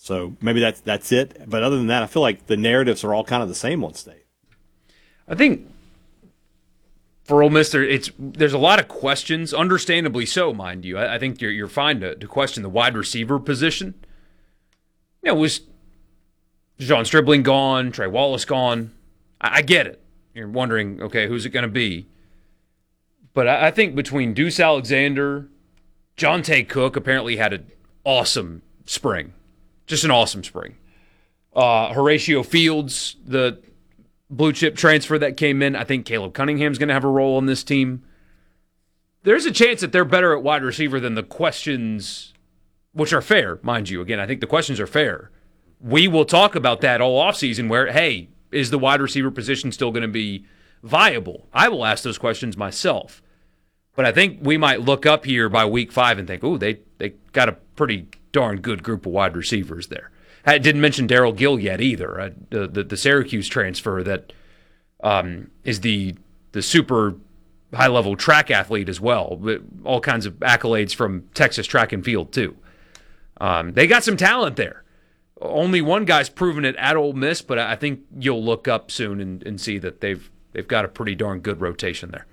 So maybe that's it. But other than that, I feel like the narratives are all kind of the same on State. I think for Ole Miss, there's a lot of questions, understandably so, mind you. I think you're fine to question the wide receiver position. Was John Stribling gone, Trey Wallace gone? I get it. You're wondering, okay, who's it going to be? But I think between Deuce Alexander, Jonte Cook apparently had an awesome spring. Just an awesome spring. Horatio Fields, the blue chip transfer that came in, I think Caleb Cunningham's going to have a role on this team. There's a chance that they're better at wide receiver than the questions, which are fair, mind you. Again, I think the questions are fair. We will talk about that all offseason where, hey, is the wide receiver position still going to be viable? I will ask those questions myself. But I think we might look up here by week 5 and think, ooh, they got a pretty darn good group of wide receivers there. I didn't mention Darrell Gill yet either. The Syracuse transfer that is the super high-level track athlete as well. All kinds of accolades from Texas track and field too. They got some talent there. Only one guy's proven it at Ole Miss, but I think you'll look up soon and see that they've got a pretty darn good rotation there.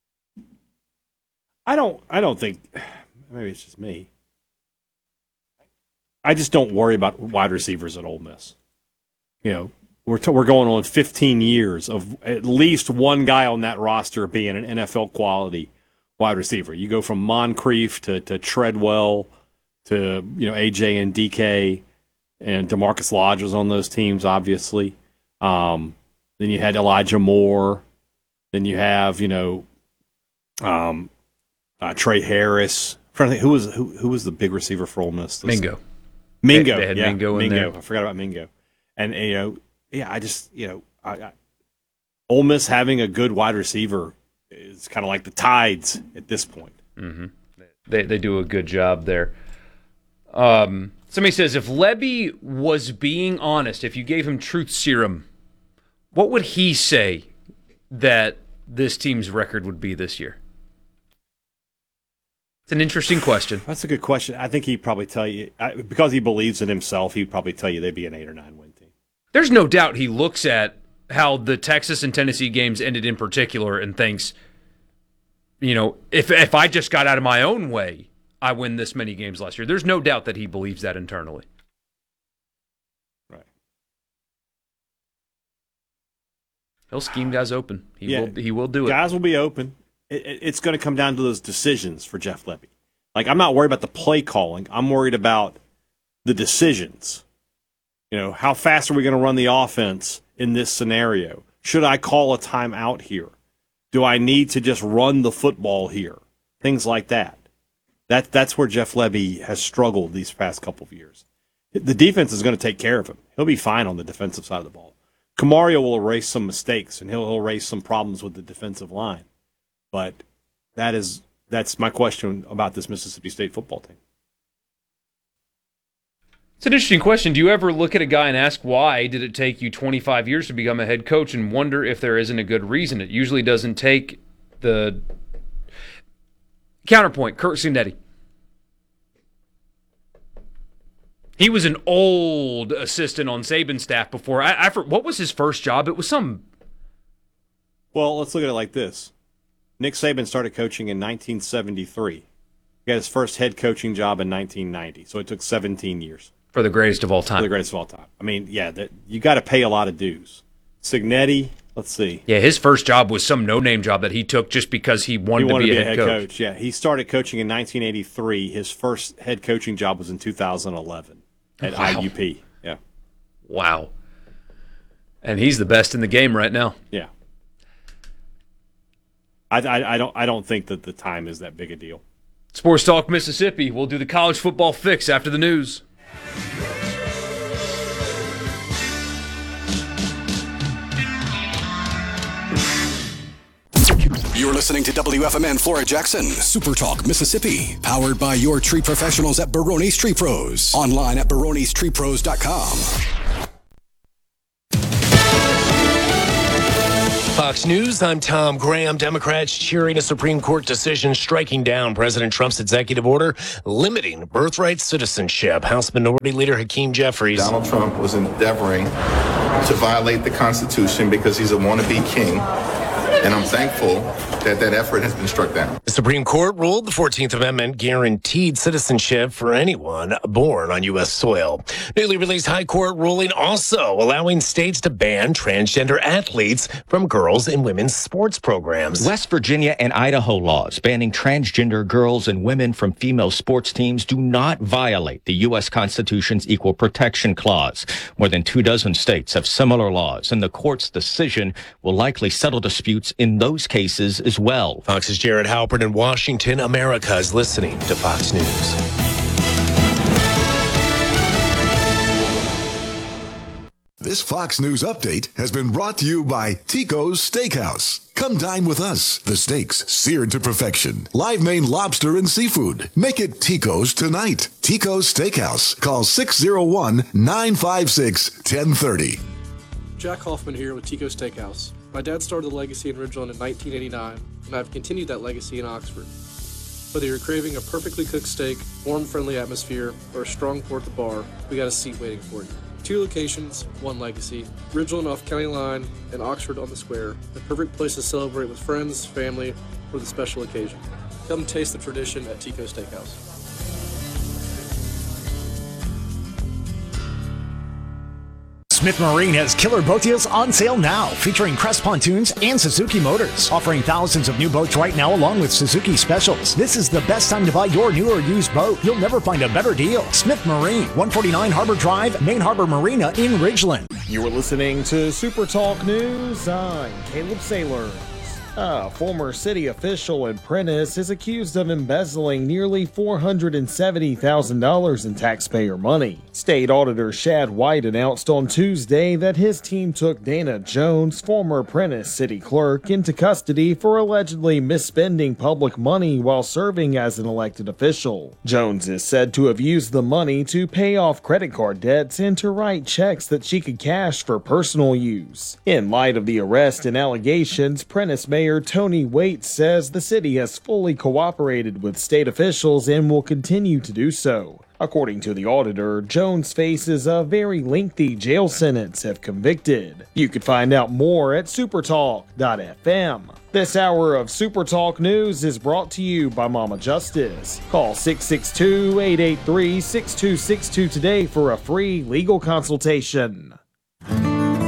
I don't think, maybe it's just me. I just don't worry about wide receivers at Ole Miss. We're going on 15 years of at least one guy on that roster being an NFL quality wide receiver. You go from Moncrief to Treadwell to AJ and DK, and DeMarcus Lodge was on those teams, obviously. Then you had Elijah Moore. Then you have Trey Harris. I'm trying to think who was the big receiver for Ole Miss? Mingo. Mingo. They had Mingo in there. I forgot about Mingo. And Ole Miss having a good wide receiver is kind of like the Tides at this point. Mm-hmm. They do a good job there. Somebody says, if Lebby was being honest, if you gave him truth serum, what would he say that this team's record would be this year? It's an interesting question. That's a good question. I think he'd probably tell you, because he believes in himself, he'd probably tell you they'd be an 8 or 9 win team. There's no doubt he looks at how the Texas and Tennessee games ended in particular and thinks, if I just got out of my own way, I win this many games last year. There's no doubt that he believes that internally. Right. He'll scheme guys open. He will do it. Guys will be open. It's going to come down to those decisions for Jeff Lebby. Like, I'm not worried about the play calling. I'm worried about the decisions. How fast are we going to run the offense in this scenario? Should I call a timeout here? Do I need to just run the football here? Things like that. That's where Jeff Lebby has struggled these past couple of years. The defense is going to take care of him. He'll be fine on the defensive side of the ball. Camario will erase some mistakes, and he'll erase some problems with the defensive line. But that's my question about this Mississippi State football team. It's an interesting question. Do you ever look at a guy and ask, why did it take you 25 years to become a head coach, and wonder if there isn't a good reason? It usually doesn't take the counterpoint. Curt Cignetti. He was an old assistant on Saban's staff before. What was his first job? It was some... Well, let's look at it like this. Nick Saban started coaching in 1973. He got his first head coaching job in 1990, so it took 17 years. For the greatest of all time. For the greatest of all time. I mean, you got to pay a lot of dues. Cignetti, let's see. Yeah, his first job was some no-name job that he took just because he wanted to be a head coach. Yeah, he started coaching in 1983. His first head coaching job was in 2011 at IUP. Yeah. Wow. And he's the best in the game right now. Yeah. I don't think that the time is that big a deal. Sports Talk Mississippi. We'll do the college football fix after the news. You're listening to WFMN Flora Jackson, Super Talk Mississippi, powered by your tree professionals at Barone's Tree Pros. Online at baronestreepros.com. Fox News, I'm Tom Graham. Democrats cheering a Supreme Court decision striking down President Trump's executive order limiting birthright citizenship. House Minority Leader Hakeem Jeffries. Donald Trump was endeavoring to violate the Constitution because he's a wannabe king. And I'm thankful that that effort has been struck down. The Supreme Court ruled the 14th Amendment guaranteed citizenship for anyone born on U.S. soil. Newly released High Court ruling also allowing states to ban transgender athletes from girls and women's sports programs. West Virginia and Idaho laws banning transgender girls and women from female sports teams do not violate the U.S. Constitution's Equal Protection Clause. More than 24 states have similar laws, and the court's decision will likely settle disputes in those cases as well. Fox's Jared Halpern in Washington. America is listening to Fox News. This Fox News update has been brought to you by Tico's Steakhouse. Come dine with us. The steaks seared to perfection. Live Maine lobster and seafood. Make it Tico's tonight. Tico's Steakhouse. Call 601-956-1030. Jack Hoffman here with Tico's Steakhouse. My dad started the legacy in Ridgeland in 1989, and I've continued that legacy in Oxford. Whether you're craving a perfectly cooked steak, warm, friendly atmosphere, or a strong pour at the bar, we got a seat waiting for you. 2 locations, 1 legacy. Ridgeland off County Line and Oxford on the Square. The perfect place to celebrate with friends, family, or the special occasion. Come taste the tradition at Tico's Steakhouse. Smith Marine has killer boat deals on sale now, featuring Crest pontoons and Suzuki motors, offering thousands of new boats right now along with Suzuki specials. This is the best time to buy your new or used boat. You'll never find a better deal. Smith Marine, 149 Harbor Drive, Main Harbor Marina in Ridgeland. You are listening to Super Talk News. I'm Caleb Sailor. A former city official in Prentiss is accused of embezzling nearly $470,000 in taxpayer money. State Auditor Shad White announced on Tuesday that his team took Dana Jones, former Prentiss city clerk, into custody for allegedly misspending public money while serving as an elected official. Jones is said to have used the money to pay off credit card debts and to write checks that she could cash for personal use. In light of the arrest and allegations, Prentiss Mayor Tony Waite says the city has fully cooperated with state officials and will continue to do so. According to the auditor, Jones faces a very lengthy jail sentence if convicted. You could find out more at supertalk.fm. This hour of Super Talk News is brought to you by Mama Justice. Call 662-883-6262 today for a free legal consultation.